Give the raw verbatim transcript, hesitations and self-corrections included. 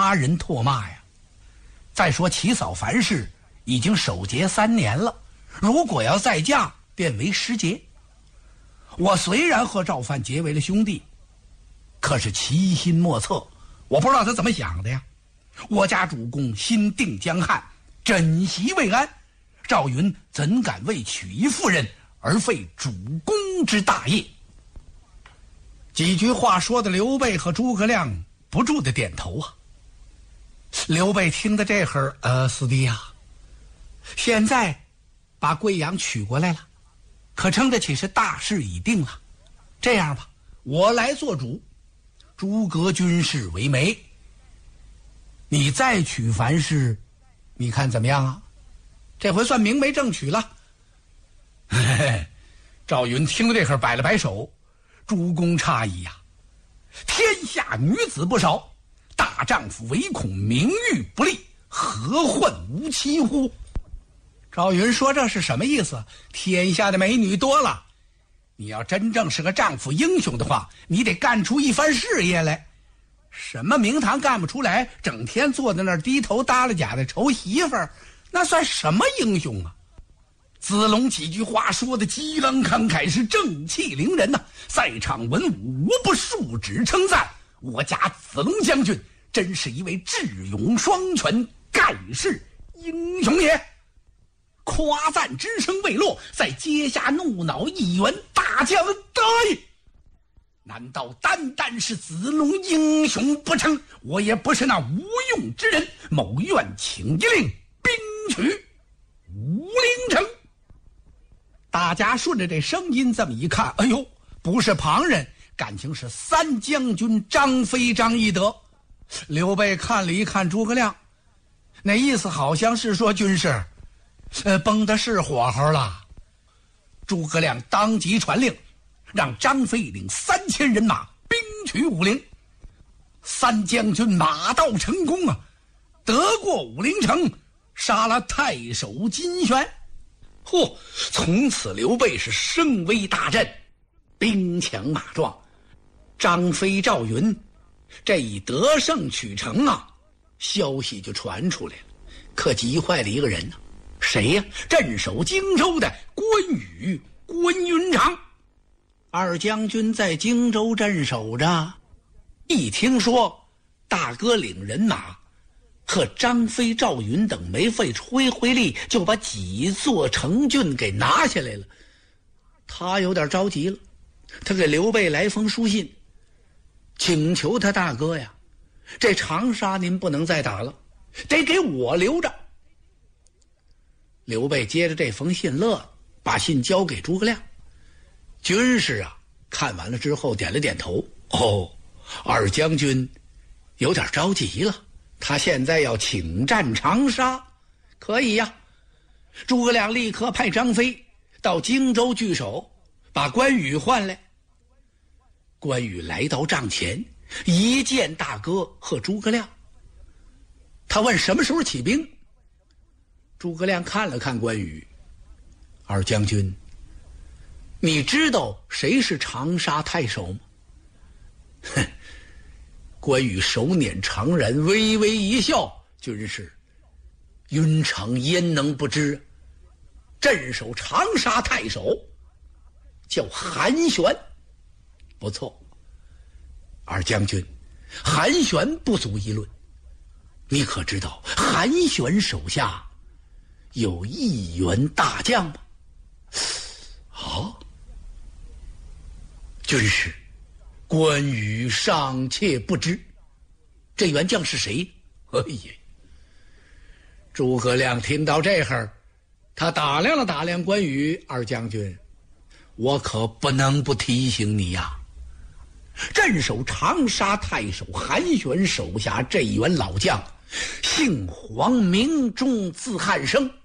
他人唾骂呀。再说齐嫂樊氏已经守节三年了，如果要再嫁，便为失节。我虽然和赵范结为了兄弟，可是其心莫测，我不知道他怎么想的呀。我家主公心定江汉，枕席未安，赵云怎敢为娶一妇人而废主公之大业？几句话说的刘备和诸葛亮不住的点头啊。刘备听得这会儿，呃，四弟呀、啊，现在把贵阳娶过来了，可称得起是大事已定了。这样吧，我来做主，诸葛军士为媒，你再娶樊氏，你看怎么样啊？这回算明媒正娶了。嘿嘿，赵云听了这会儿摆了摆手，诸公诧异呀、啊，天下女子不少，大丈夫唯恐名誉不立，何患无妻乎？赵云说这是什么意思？天下的美女多了，你要真正是个丈夫英雄的话，你得干出一番事业来。什么名堂干不出来，整天坐在那儿低头耷拉甲的愁媳妇儿，那算什么英雄啊？子龙几句话说的激昂慷慨，是正气凌人呐、啊！在场文武无不竖指称赞，我家子龙将军真是一位智勇双全，盖世英雄也。夸赞之声未落，在阶下怒恼一员大将得意。难道单单是子龙英雄不成？我也不是那无用之人，某愿请一令，兵取武陵城。大家顺着这声音这么一看，哎呦，不是旁人，感情是三将军张飞张翼德。刘备看了一看诸葛亮，那意思好像是说军师呃，崩的是火候了。诸葛亮当即传令，让张飞领三千人马兵取武陵。三将军马到成功啊，得过武陵城，杀了太守金旋。嚯！从此刘备是声威大振，兵强马壮。张飞赵云这一得胜取城啊，消息就传出来了，可急坏了一个人呢、啊。谁呀、啊？镇守荆州的关羽、关云长。二将军在荆州镇守着，一听说大哥领人马和张飞、赵云等没费吹灰力就把几座城郡给拿下来了，他有点着急了。他给刘备来封书信，请求他大哥呀，这长沙您不能再打了，得给我留着。刘备接着这封信乐了，把信交给诸葛亮。军士啊，看完了之后点了点头。哦，二将军有点着急了，他现在要请战长沙。可以呀。诸葛亮立刻派张飞到荆州据守，把关羽唤来。关羽来到帐前，一见大哥和诸葛亮，他问什么时候起兵。诸葛亮看了看关羽，二将军，你知道谁是长沙太守吗？哼！关羽手捻长髯，微微一笑，军士，云长焉能不知？镇守长沙太守叫韩玄。不错，二将军，韩玄不足一论。你可知道韩玄手下有一员大将吗？啊，军师，关羽尚且不知，这员将是谁？哎呀！诸葛亮听到这会儿，他打量了打量关羽，二将军，我可不能不提醒你呀、啊。镇守长沙太守韩玄手下这一员老将，姓黄名忠，字汉升。